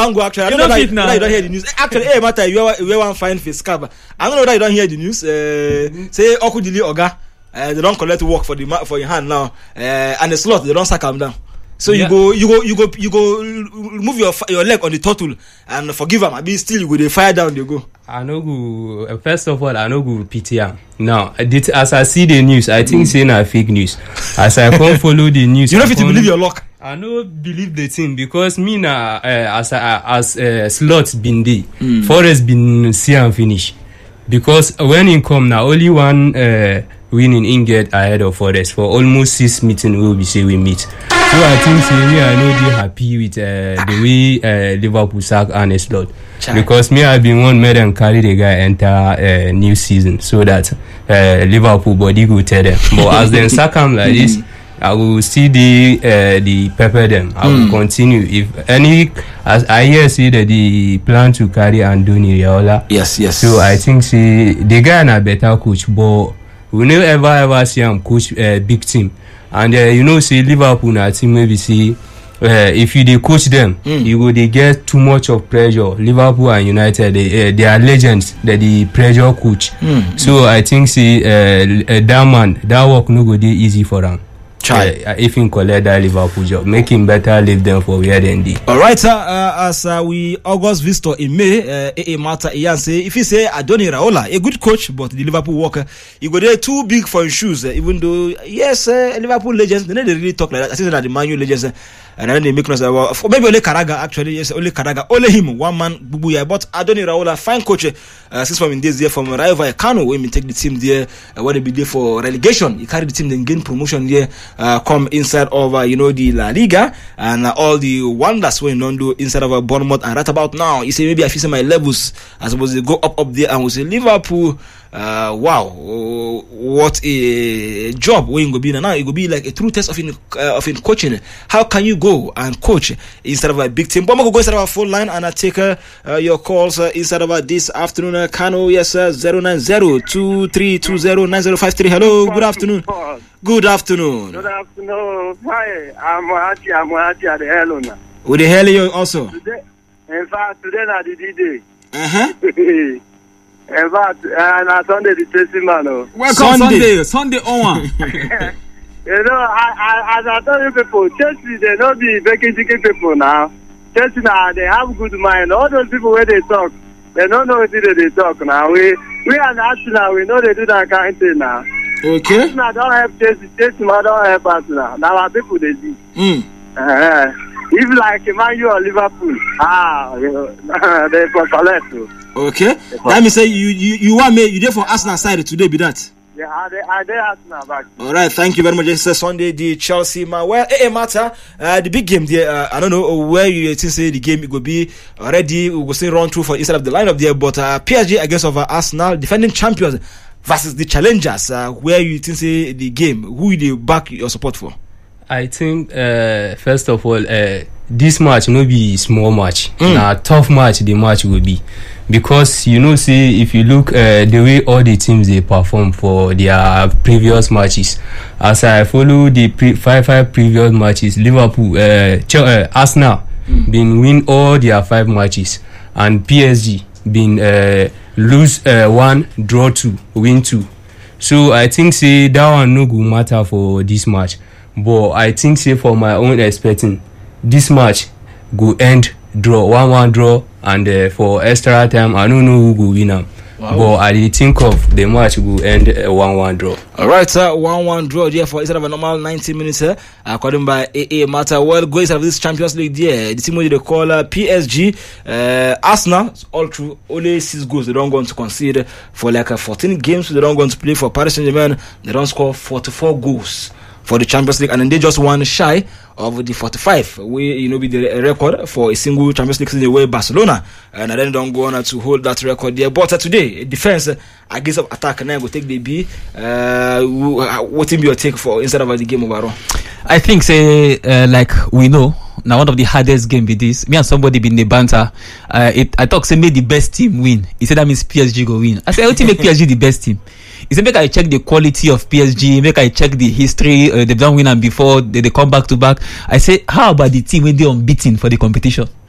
don't go actually. I don't know that you don't hear the news. Actually, hey, matter you want find face cover. I don't know that you don't hear the news. Say Okudili Oga, they don't collect work for your hand now, and the slot they don't sack them down. So you go move your leg on the turtle and forgive them. I be still you go they fire down they go. I know go first of all I know go PTM. Now as I see the news, I think saying a fake news. As I come follow the news, you don't fit to believe your luck. I no believe the thing because me na as slots been there, Forest been see and finish. Because when he come now, only one winning in get ahead of Forest for almost 6 meetings will be say we meet. So I think me I know they happy with the way Liverpool sack Arne Slot. Because me I been one made them carry the guy enter new season so that Liverpool body go tell them. But as they sack him like this, I will see the pepper them. I will continue. If any, as I hear say that the plan to carry Andoni Iraola. Yes. So I think see the guy na better coach, but we never ever see him coach big team. And you know, say Liverpool na team maybe see if you they coach them, you go they get too much of pressure. Liverpool and United, they are legends. That the pressure coach. So I think see that man that work no go dey easy for them. If he collect that Liverpool job, make him better leave them for where they be. All right, as we August visitor in May, Mata Ian say if he say Andoni Iraola, a good coach, but the Liverpool worker, he go there too big for his shoes. Even though yes, Liverpool legends, they really talk like that. I think that the Man U legends. And then they make us maybe only Karaga actually, yes, only Karaga, only him, one man, Bubuya. But Andoni Iraola, fine coach, since from in days there from Rayo Vallecano, when we take the team there, when they be there for relegation, he carried the team, then gain promotion there, come inside of, the La Liga, and all the wonders when don't do inside of Bournemouth. And right about now, he say, maybe I feel my levels, I suppose they go up there, and we say, Liverpool, wow, what a job when go be now. It will be like a true test of in coaching. How can you go and coach instead of a big team? But I'm going to go inside of our phone line and I take your calls inside of this afternoon. Kano, yes, sir, 090-2320-9053. Hello, good afternoon. Good afternoon. Good afternoon. Hi, I'm Haji at the Helena. With the Helio also? Today, in fact, today not the D-Day. Uh-huh. In fact, and Sunday the Chelsea man. Welcome Sunday on. You know, as I tell you people, Chelsea they don't be vacancy people now. Chelsea now they have good mind. All those people where they talk, they don't know what they talk now. We are Arsenal, we know they do that kind of thing now. Okay. Arsenal don't have Chelsea don't have Arsenal. Now our people they do. If like Man U or Liverpool, they for collect. Okay. That means say you want me you there for Arsenal side today be that? Yeah, I they Arsenal back. All right, thank you very much. It's Sunday the Chelsea man. Well, Mata, the big game there. I don't know where you think say the game it will be already. We will say run through for instead of the lineup there, but PSG against of Arsenal, defending champions versus the challengers. Where you think say the game? Who will you back your support for? I think first of all, this match no be small match. Na tough match the match will be, because you know say if you look the way all the teams they perform for their previous matches, as I follow the five previous matches, Liverpool, Arsenal been win all their 5 matches, and PSG been lose 1, draw 2, win 2. So I think say that one no go matter for this match. But I think say for my own expecting, this match go end draw 1-1 draw, and for extra time I don't know who go win am. Wow. But I think of the match will end 1-1 draw. All right, 1-1 draw there for instead of a normal 90 minutes. According by AA Mata, well, going out of this Champions League there, the team they call PSG, Arsenal, all through only 6 goals they don't go to concede for like 14 games. They don't go to play for Paris Saint-Germain. They don't score 44 goals for the Champions League, and then they just one shy of the 45. We be the record for a single Champions League season away Barcelona, and then don't go on to hold that record there. But today, defense against attack now go take the B. What will be your take for instead of the game overall? I think say like we know now one of the hardest game be this. Me and somebody been the banter. I talk say make the best team win. He said that means PSG go win. I said how to make PSG the best team. He said make I check the quality of PSG, make I check the history. They've done win and before they come back to back. I say how about the team when they unbeaten for the competition?